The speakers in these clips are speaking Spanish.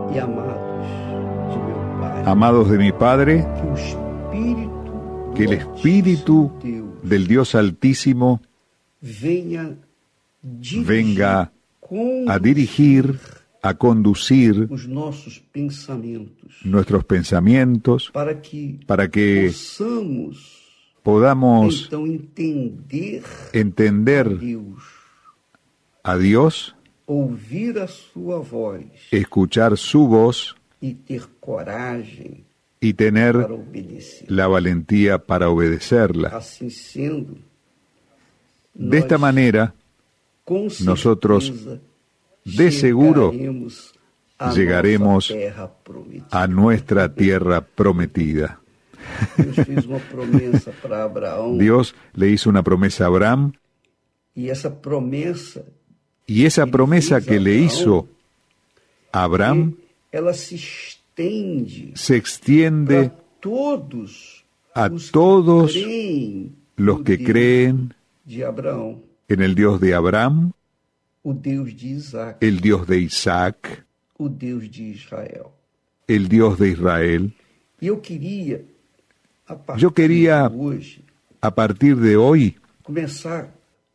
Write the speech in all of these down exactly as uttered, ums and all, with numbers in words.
e amados de meu Pai, Amados de mi Padre, que o Espírito que el do Espíritu Altíssimo Deus del Dios Altísimo venha dirigir, venga conduzir a dirigir, a conducir os nossos pensamentos, nuestros pensamientos para que para que possamos podamos então entender entender Deus, a Dios, ouvir a sua voz escuchar su voz e ter coragem y para tener obedecer. la valentía para obedecerla. Assim sendo, De esta nós, manera, com nosotros, certeza, de seguro, chegaremos à llegaremos nossa terra prometida. a nuestra tierra prometida. Deus fez uma promessa para Abraão, Dios le hizo una promesa a Abraham, e essa promessa, y esa promesa que le hizo a Abraham ela se estende se extiende para todos a os todos que creem los no que Deus creen de Abraão, en el Dios de Abraham, o Deus de Isaac, el Dios de Isaac, o Deus de Israel. el Dios de Israel. E eu queria, a partir Yo quería, de hoje, a partir de hoy, começar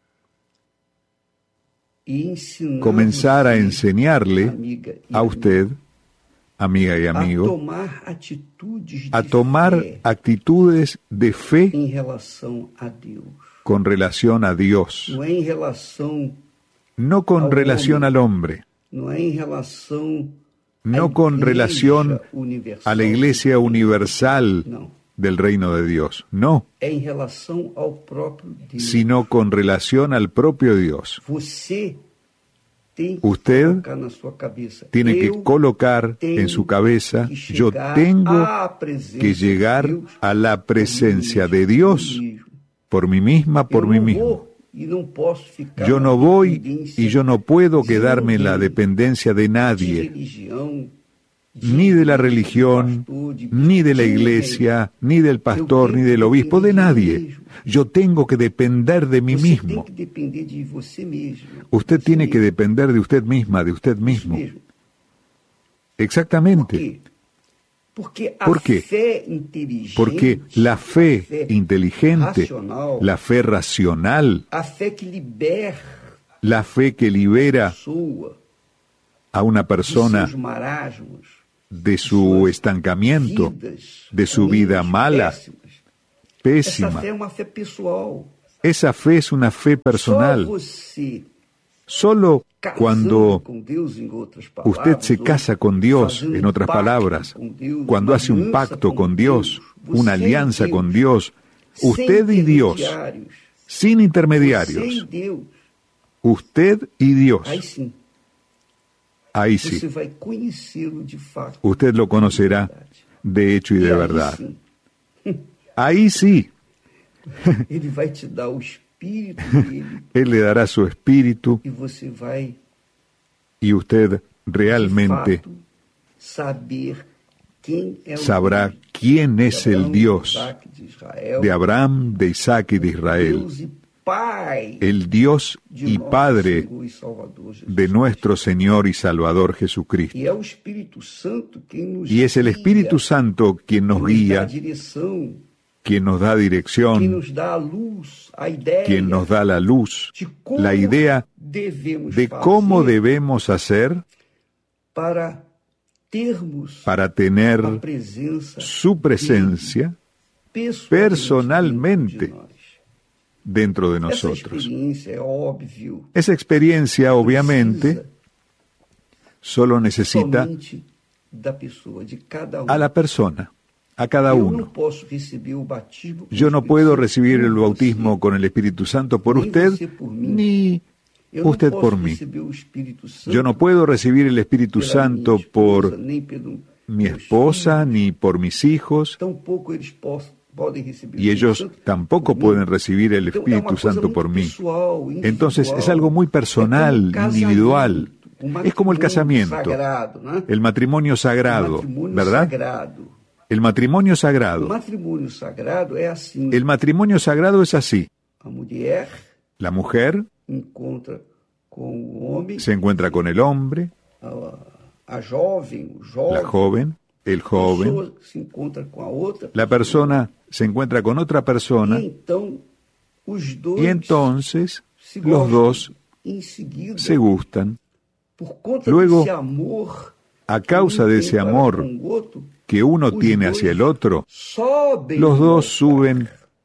e ensinar comenzar a você, enseñarle amiga e a amigo, usted, amiga y a amigo, tomar atitudes a de tomar fé actitudes de fe em relação a Deus. con relación a Dios, Não é em relação, no con al relación hombre. al hombre, não é em relação no à con igreja relación universal, a la iglesia universal Não. del reino de Dios, no, É em relação ao próprio Deus. sino con relación al propio Dios. Você tem que Usted colocar na sua cabeça. Tiene que Eu colocar tenho en su cabeza, que yo chegar tengo à presença que llegar de Deus a la presencia por mim de Dios mesmo. por mí misma, por Eu mí não mismo. vou e não posso ficar Yo no na voy dependência y yo no puedo de quedarme en la ninguém, dependencia de de nadie, religião, de ni de la igreja, de religión, pastor, de ni de la ninguém. iglesia, ni del pastor, Eu ni tenho del que obispo, de depender de mim nadie. mesmo. Yo tengo que depender de mí Você mismo. tem que depender de você mesmo. Usted Você tiene que mesmo. depender de usted misma, de usted Isso mismo. mesmo. Por Exactamente. quê? Porque a ¿Por qué? fé inteligente, Porque la fe fé inteligente, racional, la fe racional, a fé que libera la fe que a libera pessoa a una de persona seus marasmos, de su estancamiento, vidas de su vida ruins, mala, péssimas. Essa pésima. fé é uma fé pessoal. Esa fe es una fe personal. Só você, Solo casando cuando com Deus, em outras palavras, usted se ou casa con Dios, fazendo en otras pacto palabras, com Deus, cuando uma hace un aliança pacto com con Dios, Deus, una você e alianza Deus, con Dios, sem usted y Dios, intermediários, sin você intermediarios, e Deus, usted y Dios, aí sim, ahí você sí, vai conhecê-lo de fato. usted lo conocerá de hecho y E de aí verdad. sim, Ahí sí, ele vai te dar o espírito dele Él le dará su espíritu e você vai y usted de realmente fato saber quem é o sabrá Deus quién de es el Abraão, Dios Isaac, de Israel, de Abraham, de Isaac y de Israel, Deus e Pai el Dios de y nosso Padre Senhor e Salvador Jesus de Cristo. nuestro Señor y Salvador Jesucristo. E é o Espírito Santo quem nos Y es el guia, Espíritu Santo quien nos quem guía, nos dá direção, quien nos da quem dirección, nos dá a luz, a ideia quien nos da la luz, de como la idea devemos de fazer cómo debemos hacer para termos para a tener presença su presencia pessoalmente personalmente dentro de nós. dentro de Essa nosotros. experiência é óbvio. Esa experiencia, obviamente, precisa solo necesita somente da pessoa, de cada um. a la persona, a cada Eu não uno. posso receber o batismo com Yo o no Espírito puedo Santo recibir el por bautismo você. con el Espíritu Santo por Ni usted, você por mí. ni Eu não usted posso por mí. receber o Espírito Santo Yo no puedo recibir el Espíritu pela Santo minha esposa, por nem pelo mi meus esposa, filhos. ni por mis hijos, Tampouco eles pos- podem receber o y Espírito ellos Santo tampoco por mí. pueden recibir el Então, é uma Espíritu coisa Santo muito por mí. pessoal, Entonces es individual. algo muy personal, É como um casamento, individual. um Es como el casamiento, sagrado, né? el matrimonio Um sagrado, matrimônio ¿verdad? sagrado. El matrimonio O sagrado. matrimônio sagrado é assim. El matrimonio sagrado es así. A mulher La mujer encontra com o homem, se encuentra con el hombre, a, a jovem, o la jovem, joven, el a joven, pessoa se encontra com a outra la pessoa, persona se encuentra con otra e persona então os dois y entonces se los gostam. dos Em seguida, se gustan. por conta Luego, desse amor, a que causa um de tem ese para amor com o outro, que uno os tiene dois hacia el otro, sobem los no dos altar suben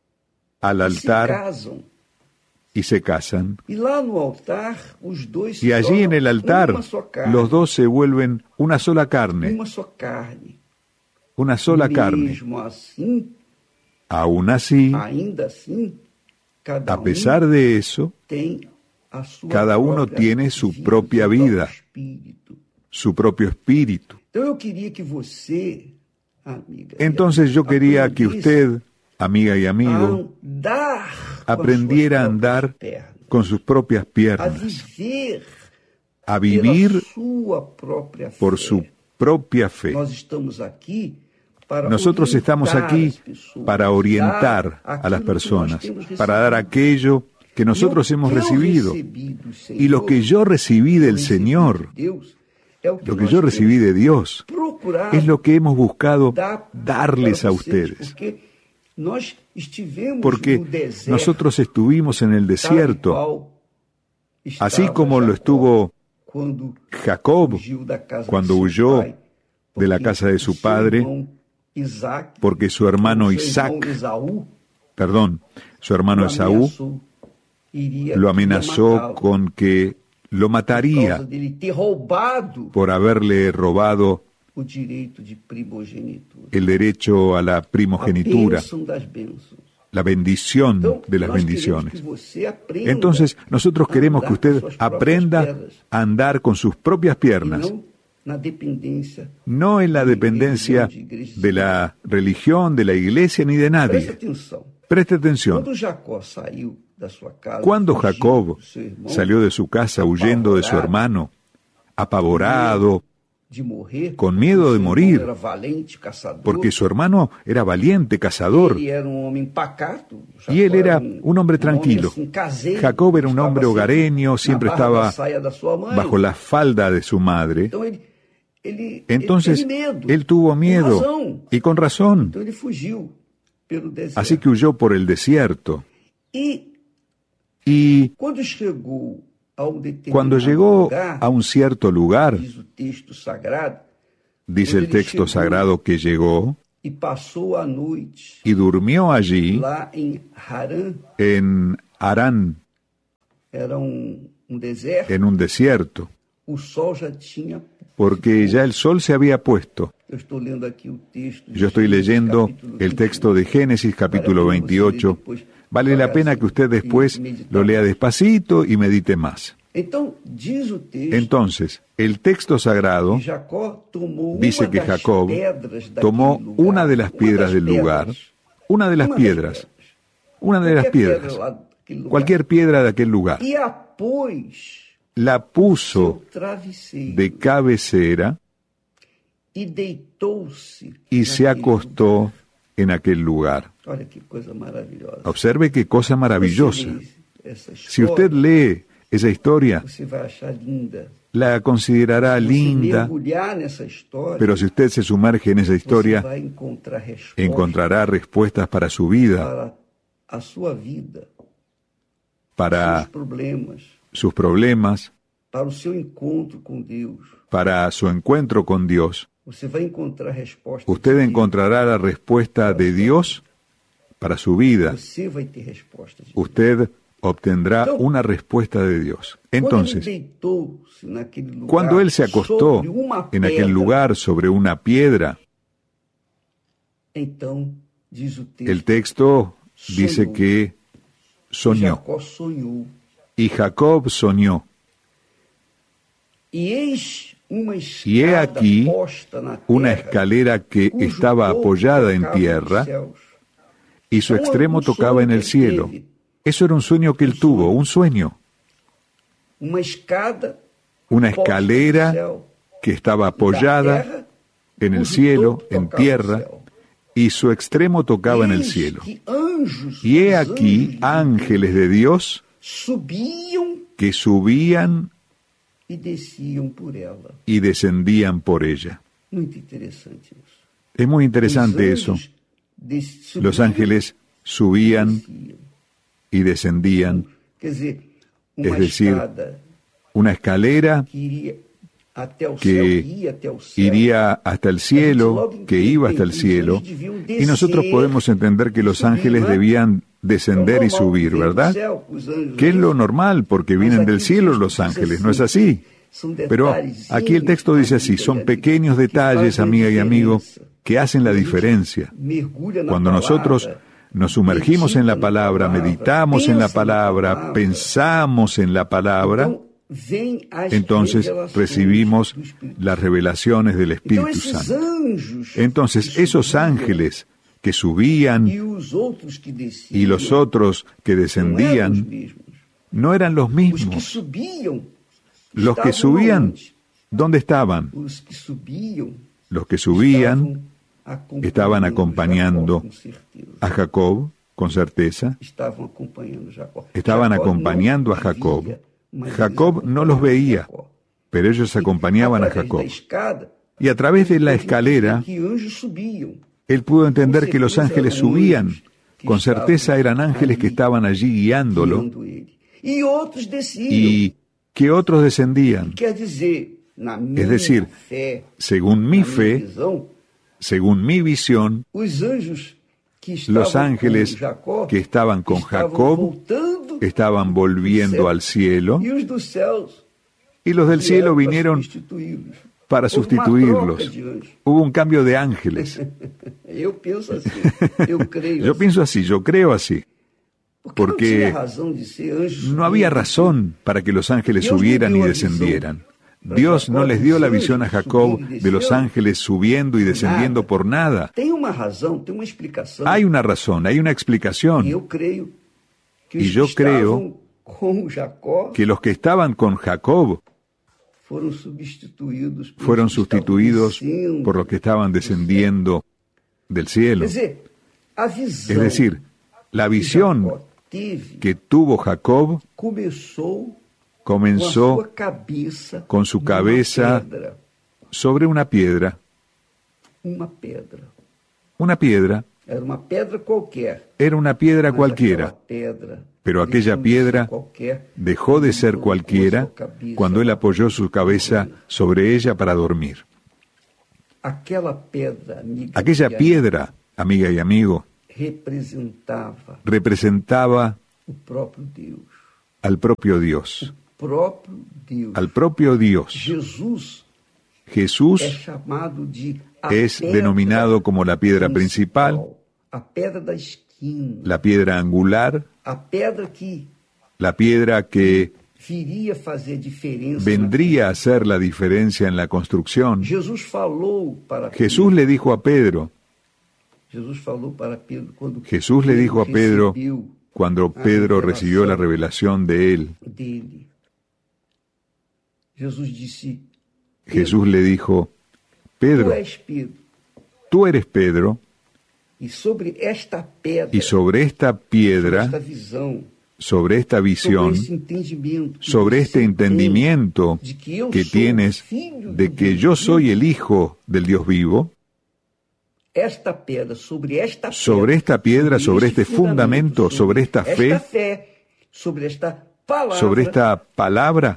al e se altar casam. y se casan. E lá no altar, os dois se Y allí en tornam el altar, uma só carne, los dos se vuelven una sola carne, uma só carne. una sola carne. Mesmo assim, Aún así, ainda assim, cada a pesar de eso, um tem a sua cada uno própria tiene su vida, propia seu próprio vida, espírito. su propio espíritu. Então eu queria que você, amiga, Entonces yo quería que usted, amiga y amigo, a andar com aprendiera a as suas andar próprias pernas, con sus propias a piernas, viver a pela vivir sua própria por fé. su propia fe. Nós estamos aqui para Nosotros estamos orientar aquí as pessoas, para orientar dar a las aquilo que nós personas, temos para dar recebido. aquello que nosotros E o hemos que eu recibido. recebi do Senhor, Y lo que yo recibí del eu recebi Señor, de Deus, é o que lo que nós yo temos recibí de Dios, procurado es lo que hemos buscado dar darles para a vocês, ustedes. Porque nós estivemos Porque no deserto, nosotros estuvimos en el tal desierto, qual así estava como lo Jacó estuvo quando Jacob fugiu da casa cuando de seu huyó pai, de la porque casa de o su seu padre, irmão Isaac, porque su hermano o seu Isaac, irmão Esaú, perdón, su hermano lo Esaú ameaçou, iria- lo iria amenazó matá-lo, con que lo por mataría causa dele ter roubado por haberle robado o direito de primogenitura. el derecho a la A primogenitura, bênção das bênçãos. la bendición Então, de las nós queremos bendiciones. que você aprenda Entonces, nosotros a queremos que andar com usted suas próprias aprenda pedras, a andar con sus propias e piernas, não na dependência. no en la de dependencia religião, de igreja. de la religión, de la iglesia ni de Preste nadie. atenção. Preste atención. Quando Jacó saiu da sua casa, Cuando fugido Jacob do seu irmão, salió de su casa huyendo de su hermano, apavorado, de morrer, con miedo o de seu morir, irmão era valente, caçador, porque su hermano era valiente, cazador, ele era um homem pacato, y él Jacó era un hombre tranquilo. assim, caseiro, Jacob era un estava hombre sempre hogareño, na siempre barra da estaba saia da sua mãe. bajo la falda de su madre. Então ele, ele, Entonces, ele teve medo, él tuvo com miedo, razão. y con razón. Então ele fugiu pelo deserto. Así que huyó por el desierto. E Y quando chegou a um determinado cuando llegó lugar, a un cierto lugar, diz o texto sagrado, dice el texto sagrado que llegó e passou a noite y durmió allí lá em Harã, en Harán, era um, um deserto, en un desierto, o sol já tinha... porque ya el sol se había puesto. Eu estou lendo aqui o texto. de Yo estoy Gênesis, leyendo capítulo el texto de Génesis capítulo Vale a pena você ler veintiocho. depois, Vale la pena que usted después lo lea despacito y medite más. Então, diz o texto Entonces, el texto sagrado que Jacó tomou dice uma que das Jacob pedras daquele tomó lugar, una de las uma piedras das del lugar, pedras, una de las uma das piedras, pedras, una de las qualquer pedra piedras, lá daquele lugar, cualquier piedra de aquel lugar, e a pôs la seu puso travesseiro de cabecera e deitou-se y se naquele acostó lugar. en aquel lugar. Olha que coisa maravilhosa. Observe qué cosa maravillosa. Você lê essa Si usted história, lee esa historia, você vai achar linda. la considerará Se você linda, mergulhar nessa história, pero si usted se sumerge en esa você historia, vai encontrar respostas encontrará respuestas para su vida, para a sua vida, para seus problemas, sus problemas, para o seu encontro com Deus. para su encuentro con Dios. Você vai encontrar respostas. Usted de encontrará la respuesta de Dios para su vida. Deus. Você vai ter respostas. De Usted obtendrá una respuesta de Dios. Quando ele Entonces, deitou-se naquele lugar, cuando él se acostó sobre uma en aquel pedra, lugar sobre una piedra, então, diz o texto, el texto dice que soñó. Jacó sonhou. Y Jacob soñó. E eis uma Y he escada aquí posta na una terra, escalera que cujo estaba topo apoyada en tocava nos tierra céus. y su Un- extremo un tocaba sueño en el que cielo. teve. Eso era un sueño que él tuvo, un sueño. Uma escada Una posta no escalera céu, que estaba da apoyada terra, en el cujo cielo, topo en tocava no tierra, céu. y su extremo tocaba en el Eis cielo. que anjos, Y he os aquí anjos ángeles de Dios subiam que subían e e desciam por ela. y descendían por ella. Muito interessante isso. Es muy Os interesante eso. anjos des- Los subiam ángeles e subían desciam. y descendían. Quer dizer, uma Es decir, escada Una escalera que iria até o que céu, que ia até o céu. iría hasta el cielo, que iba hasta el cielo, y nosotros podemos entender que los ángeles debían descender y subir, ¿verdad? Que es lo normal, porque vienen del cielo los ángeles, ¿no es así? Pero aquí el texto dice así, son pequeños detalles, amiga y amigo, que hacen la diferencia. Cuando nosotros nos sumergimos en la palabra, meditamos en la palabra, pensamos en la palabra, entonces recibimos las revelaciones del Espíritu Santo. Entonces esos ángeles que subían y los otros que descendían no eran los mismos. Los que subían, ¿dónde estaban? Los que subían estaban acompañando a Jacob, con certeza. Estaban acompañando a Jacob. Jacob no los veía, pero ellos acompañaban a Jacob. Y a través de la escalera, él pudo entender que los ángeles subían. Con certeza eran ángeles que estaban allí guiándolo y que otros descendían. Es decir, según mi fe, según mi visión, los ángeles que estaban con Jacob estaban volviendo al cielo y los del cielo vinieron para sustituirlos. Hubo un cambio de ángeles. Yo pienso así, yo creo así. Porque no había razón para que los ángeles subieran y descendieran. Dios no les dio la visión a Jacob de los ángeles subiendo y descendiendo por nada. Hay una razón, hay una explicación. Y yo creo que los que estaban con Jacob fueron sustituidos por los que estaban descendiendo del cielo. Es decir, la visión que tuvo Jacob comenzó con su cabeza sobre una piedra. Una piedra. Era una piedra cualquiera. Pero aquella piedra dejó de ser cualquiera cuando él apoyó su cabeza sobre ella para dormir. Aquella piedra, amiga y amigo, representaba al propio Dios. Al propio Dios. Jesús es denominado como la piedra principal, la piedra angular, la piedra que vendría a hacer la diferencia en la construcción. Jesús le dijo a Pedro, Jesús le dijo a Pedro cuando Pedro recibió la revelación de él. Jesús le dijo, Pedro, tú eres Pedro, y sobre esta piedra, sobre esta visión, sobre este entendimiento que tienes de que yo soy el Hijo del Dios vivo, sobre esta piedra, sobre este fundamento, sobre esta fe, sobre esta palabra,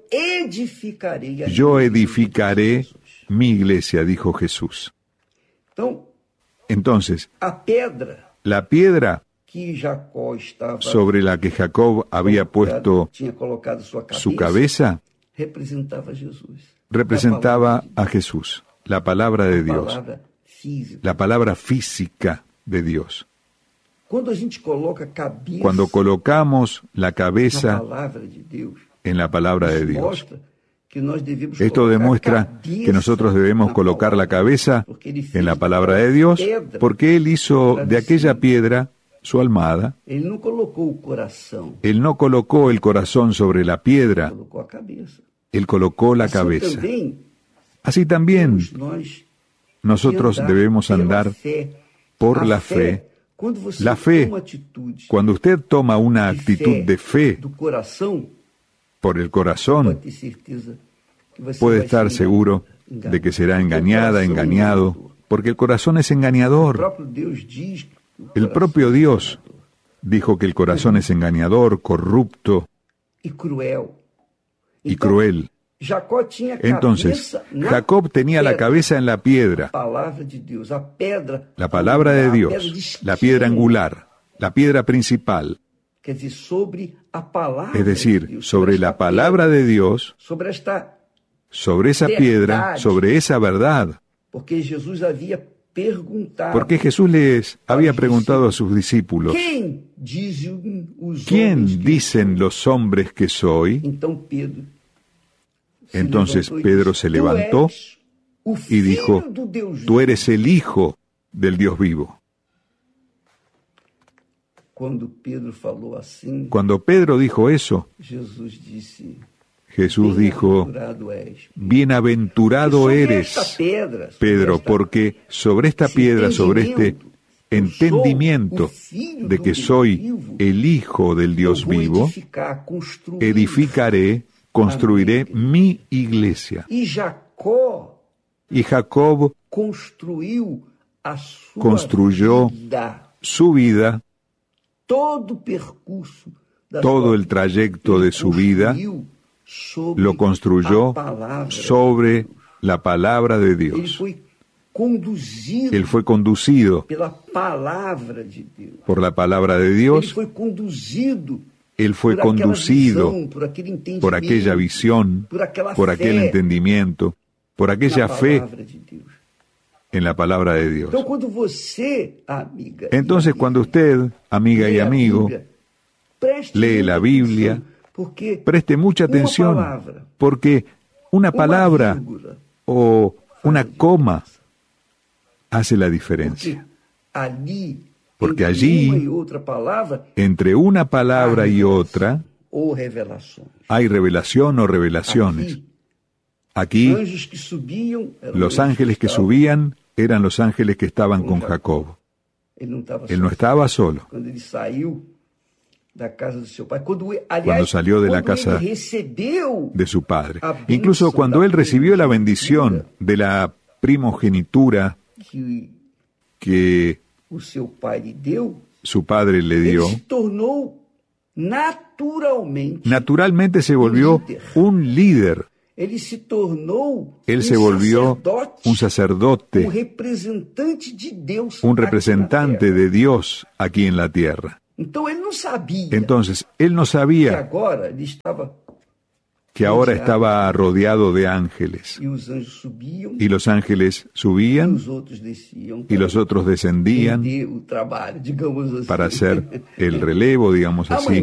yo edificaré mi iglesia, dijo Jesús. Entonces, la piedra sobre la que Jacob había puesto su cabeza representaba a Jesús, la palabra de Dios, la palabra física de Dios. Cuando colocamos la cabeza en la palabra de Dios, esto demuestra que nosotros debemos colocar la cabeza en la palabra de Dios, porque Él hizo de aquella piedra su almada. Él no colocó el corazón sobre la piedra, Él colocó la cabeza. Así también nosotros debemos andar por la fe. La fe, cuando usted toma una actitud de fe por el corazón, puede estar seguro de que será engañada, engañado, porque el corazón es engañador. El propio Dios dijo que el corazón es engañador, corrupto y cruel. Entonces, Jacob tenía la cabeza en la piedra, la palabra de Dios, la piedra angular, la piedra principal. Es decir, sobre la palabra de Dios, sobre esa piedra, sobre esa verdad. Porque Jesús les había preguntado a sus discípulos, ¿quién dicen los hombres que soy? Entonces Pedro se levantó y dijo, tú eres el Hijo del Dios vivo. Cuando Pedro dijo eso, Jesús dijo, bienaventurado eres, Pedro, porque sobre esta piedra, sobre este entendimiento de que soy el Hijo del Dios vivo, edificaré, construiré mi iglesia. Y Jacob construyó su vida, todo el trayecto de su vida, lo construyó sobre la palabra de Dios. Él fue conducido por la palabra de Dios. Él fue conducido por aquella visión, por aquel entendimiento, por aquella fe en la palabra de Dios. Entonces, cuando usted, amiga y amigo, lee la Biblia, preste mucha atención, porque una palabra o una coma hace la diferencia. Porque allí, entre una palabra y otra, hay revelación o revelaciones. Aquí, los ángeles que subían eran los ángeles que estaban con Jacob. Él no estaba solo. Cuando salió de la casa de su padre. Incluso cuando él recibió la bendición de la primogenitura que su padre le dio, naturalmente se volvió un líder. Él se volvió un sacerdote, un representante de Dios aquí en la tierra. Entonces, él no sabía que ahora estaba rodeado de ángeles. Y los ángeles subían y los otros descendían para hacer el relevo, digamos así.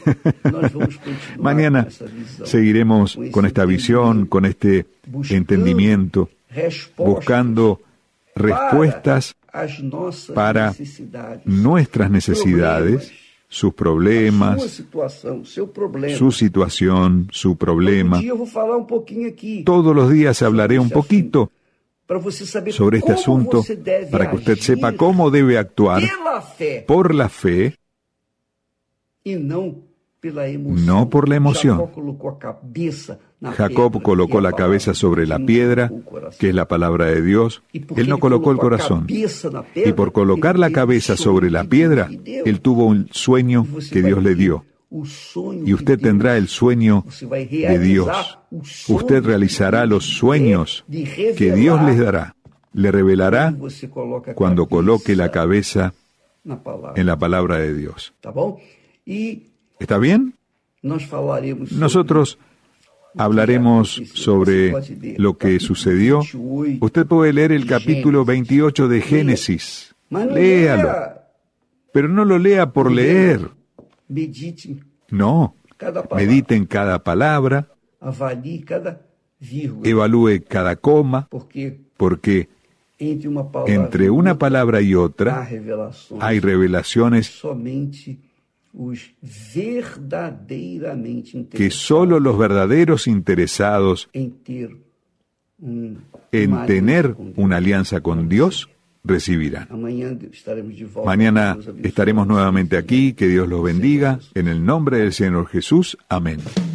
Mañana seguiremos con esta visión, con este entendimiento, buscando respuestas para nuestras necesidades, sus problemas, su situación, su problema. Todos los días hablaré un poquito sobre este asunto para que usted sepa cómo debe actuar por la fe, no por la emoción. Jacob colocó la cabeza sobre la piedra, que es la palabra de Dios. Él no colocó el corazón. Y por colocar la cabeza sobre la piedra, él tuvo un sueño que Dios le dio. Y usted tendrá el sueño de Dios. Usted realizará los sueños que Dios les dará. Le revelará cuando coloque la cabeza en la palabra de Dios. ¿Está bien? Nosotros hablaremos sobre lo que sucedió. Usted puede leer el capítulo veintiocho de Génesis. Léalo. Pero no lo lea por leer. No. Medite en cada palabra. Evalúe cada coma. Porque entre una palabra y otra hay revelaciones que solo los verdaderos interesados en tener una alianza con Dios recibirán. Mañana estaremos nuevamente aquí. Que Dios los bendiga. En el nombre del Señor Jesús. Amén.